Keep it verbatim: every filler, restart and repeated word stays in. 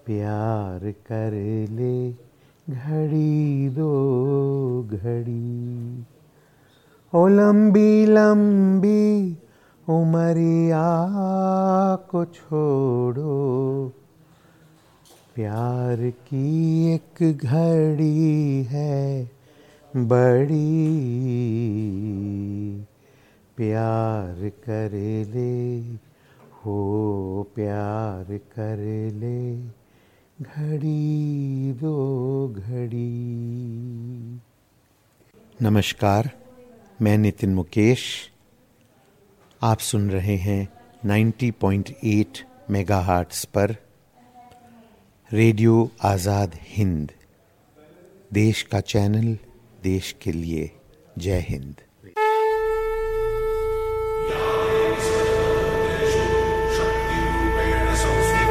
प्यार कर ले घड़ी दो घड़ी, ओ लंबी लंबी उमरिया को छोड़ो, प्यार की एक घड़ी है बड़ी, प्यार कर ले हो प्यार कर ले घड़ी दो घड़ी। नमस्कार, मैं नितिन मुकेश। आप सुन रहे हैं नब्बे पॉइंट आठ मेगाहर्ट्ज़ पर रेडियो आज़ाद हिंद, देश का चैनल, देश के लिए। जय हिंद।